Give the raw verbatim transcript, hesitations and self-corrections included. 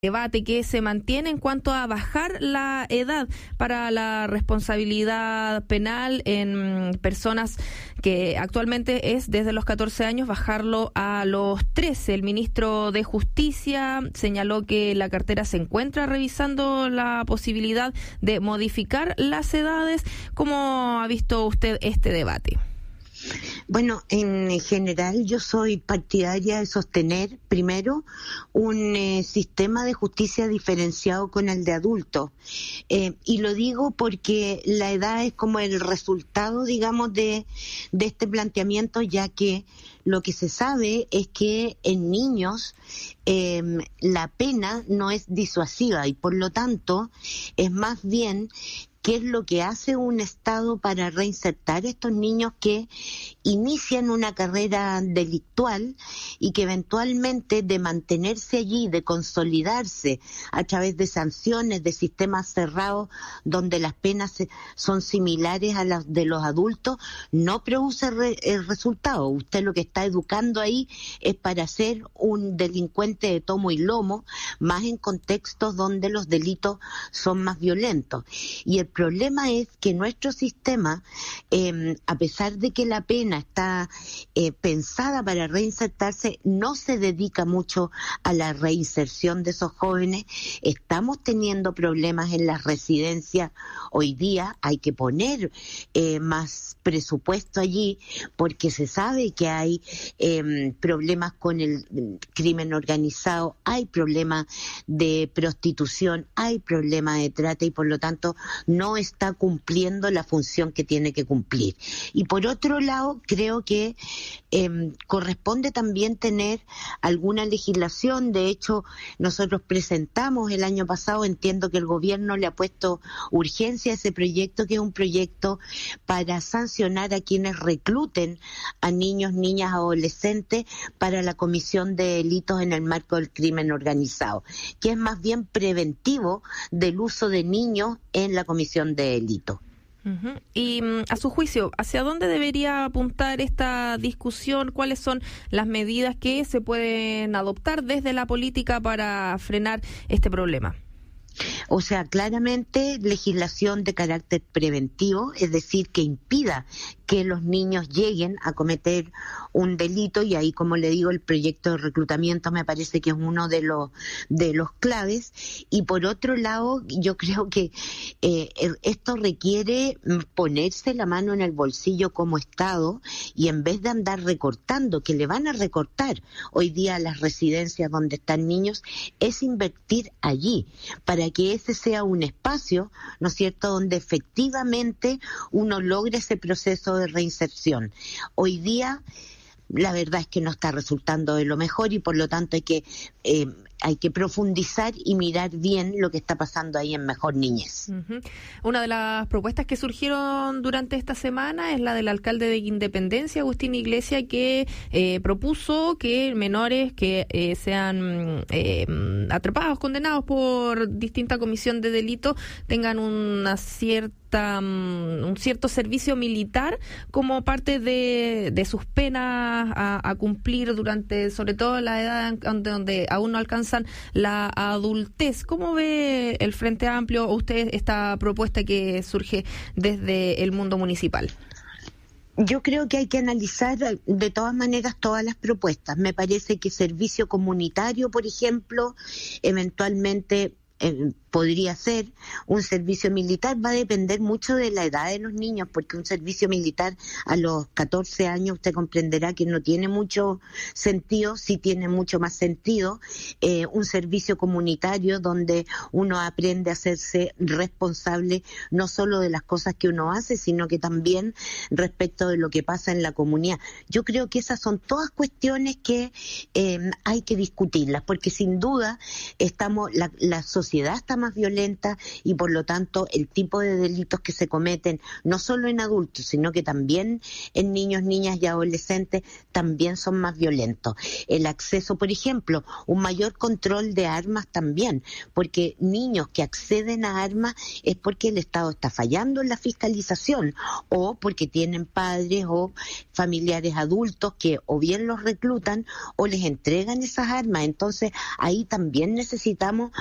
debate que se mantiene en cuanto a bajar la edad para la responsabilidad penal en personas que actualmente es desde los catorce años, bajarlo a los trece. El ministro de Justicia señaló que la cartera se encuentra revisando la posibilidad de modificar las edades. ¿Cómo ha visto usted este debate? Bueno, en general yo soy partidaria de sostener primero un eh, sistema de justicia diferenciado con el de adultos. Eh, y lo digo porque la edad es como el resultado, digamos, de, de este planteamiento, ya que lo que se sabe es que en niños eh, la pena no es disuasiva y por lo tanto es más bien qué es lo que hace un Estado para reinsertar a estos niños que inician una carrera delictual y que eventualmente, de mantenerse allí, de consolidarse a través de sanciones, de sistemas cerrados donde las penas son similares a las de los adultos, no produce re- el resultado. Usted lo que está educando ahí es para ser un delincuente de tomo y lomo, más en contextos donde los delitos son más violentos. Y el El problema es que nuestro sistema, eh, a pesar de que la pena está eh, pensada para reinsertarse, no se dedica mucho a la reinserción de esos jóvenes. Estamos teniendo problemas en las residencias. Hoy día hay que poner eh, más presupuesto allí porque se sabe que hay eh, problemas con el crimen organizado, hay problemas de prostitución, hay problemas de trata y por lo tanto no no está cumpliendo la función que tiene que cumplir. Y por otro lado, creo que eh, corresponde también tener alguna legislación. De hecho, nosotros presentamos el año pasado, entiendo que el gobierno le ha puesto urgencia a ese proyecto, que es un proyecto para sancionar a quienes recluten a niños, niñas, adolescentes para la comisión de delitos en el marco del crimen organizado, que es más bien preventivo del uso de niños en la comisión de delito. Uh-huh. Y a su juicio, ¿hacia dónde debería apuntar esta discusión? ¿Cuáles son las medidas que se pueden adoptar desde la política para frenar este problema? O sea, claramente legislación de carácter preventivo, es decir, que impida que los niños lleguen a cometer un delito, y ahí, como le digo, el proyecto de reclutamiento me parece que es uno de los de los claves. Y por otro lado, yo creo que eh, esto requiere ponerse la mano en el bolsillo como Estado, y en vez de andar recortando, que le van a recortar hoy día a las residencias donde están niños, es invertir allí, para que ese sea un espacio, ¿no es cierto?, donde efectivamente uno logre ese proceso de reinserción. Hoy día la verdad es que no está resultando de lo mejor y por lo tanto hay que eh, hay que profundizar y mirar bien lo que está pasando ahí en Mejor Niñez. Uh-huh. Una de las propuestas que surgieron durante esta semana es la del alcalde de Independencia, Agustín Iglesias, que eh, propuso que menores que eh, sean eh, atrapados, condenados por distinta comisión de delito, tengan una cierta um, un cierto servicio militar como parte de, de sus penas a, a cumplir durante, sobre todo, la edad donde, donde aún no alcanza la adultez. ¿Cómo ve el Frente Amplio o usted esta propuesta que surge desde el mundo municipal? Yo creo que hay que analizar de todas maneras todas las propuestas. Me parece que servicio comunitario, por ejemplo, eventualmente eh, podría ser un servicio militar. Va a depender mucho de la edad de los niños, porque un servicio militar a los catorce años usted comprenderá que no tiene mucho sentido. Sí tiene mucho más sentido eh, un servicio comunitario donde uno aprende a hacerse responsable no solo de las cosas que uno hace, sino que también respecto de lo que pasa en la comunidad. Yo creo que esas son todas cuestiones que eh, hay que discutirlas, porque sin duda estamos la, la sociedad está más violenta y por lo tanto el tipo de delitos que se cometen, no solo en adultos, sino que también en niños, niñas y adolescentes, también son más violentos. El acceso, por ejemplo, un mayor control de armas también, porque niños que acceden a armas es porque el Estado está fallando en la fiscalización o porque tienen padres o familiares adultos que o bien los reclutan o les entregan esas armas. Entonces ahí también necesitamos